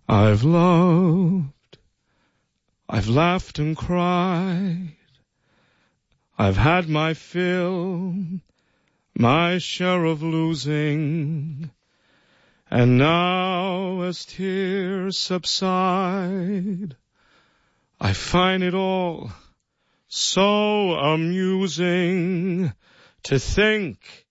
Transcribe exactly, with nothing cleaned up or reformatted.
I've loved, I've laughed and cried, I've had my fill, my share of losing, and now as tears subside, I find it all so amusing to think